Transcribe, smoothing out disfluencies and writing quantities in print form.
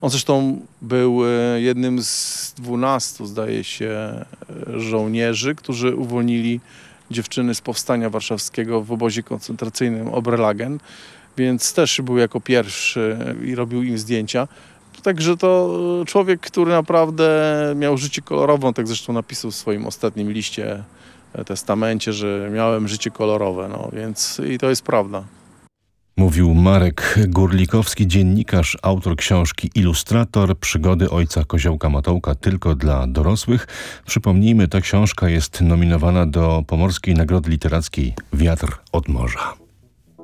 On zresztą był jednym z 12, zdaje się, żołnierzy, którzy uwolnili dziewczyny z powstania warszawskiego w obozie koncentracyjnym Oberlagen, więc też był jako pierwszy i robił im zdjęcia. Także to człowiek, który naprawdę miał życie kolorowe, tak zresztą napisał w swoim ostatnim liście, testamencie, że miałem życie kolorowe, więc i to jest prawda. Mówił Marek Gurlikowski, dziennikarz, autor książki Ilustrator, przygody ojca Koziołka Matołka tylko dla dorosłych. Przypomnijmy, ta książka jest nominowana do Pomorskiej Nagrody Literackiej Wiatr od Morza.